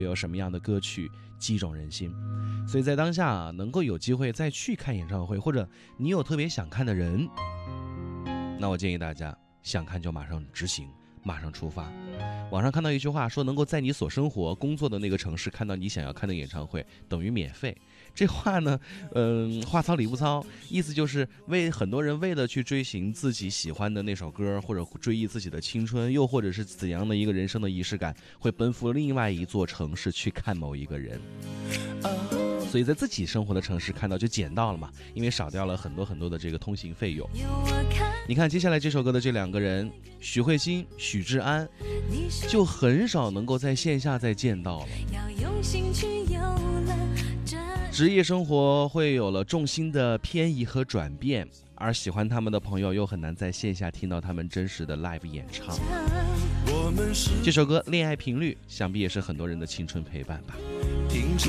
有什么样的歌曲击中人心。所以在当下能够有机会再去看演唱会，或者你有特别想看的人，那我建议大家想看就马上执行，马上出发。网上看到一句话说，能够在你所生活工作的那个城市看到你想要看的演唱会等于免费。这话呢话糙理不糙，意思就是很多人为了去追寻自己喜欢的那首歌，或者追忆自己的青春，又或者是怎样的一个人生的仪式感，会奔赴另外一座城市去看某一个人。所以在自己生活的城市看到就捡到了嘛，因为少掉了很多的这个通行费用。你看接下来这首歌的这两个人，许慧欣、许志安，就很少能够在线下再见到了。职业生活会有了重心的偏移和转变，而喜欢他们的朋友又很难在线下听到他们真实的 live 演唱。这首歌《恋爱频率》想必也是很多人的青春陪伴吧。